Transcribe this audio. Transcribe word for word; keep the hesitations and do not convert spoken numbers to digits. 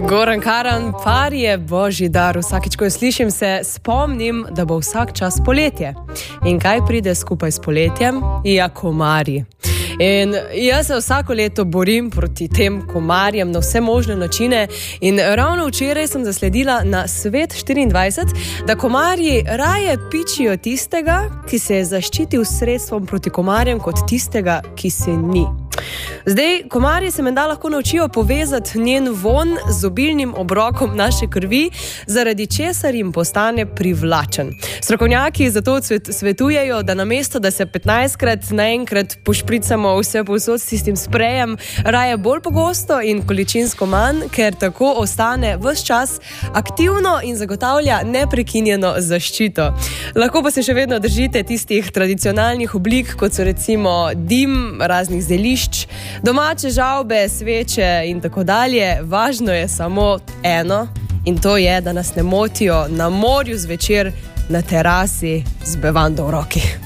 Goran Karan, par je božji dar. Vsakič, ko jo slišim, se spomnim, da bo vsak čas poletje. In kaj pride skupaj s poletjem? Ja, komarji. In jaz se vsako leto borim proti tem komarjem na vse možne načine in ravno včeraj sem zasledila na Svet štiriindvajset, da komarji raje pičijo tistega, ki se je zaščitil s sredstvom proti komarjem, kot tistega, ki se ni. Zdaj, komarji se menda lahko naučijo povezati njen von z obilnim obrokom naše krvi, zaradi česar jim postane privlačen. Strokovnjaki zato svetujejo, da namesto, da se petnajstkrat naenkrat pošpricamo vse povsod s tistim sprejem, raje bolj pogosto in količinsko manj, ker tako ostane ves čas aktivno in zagotavlja neprekinjeno zaščito. Lahko pa se še vedno držite tistih tradicionalnih oblik, kot so recimo dim, raznih zelišč, domače žavbe, sveče in tako dalje. Važno je samo eno, in to je, da nas ne motijo na morju zvečer na terasi z bevando v roki.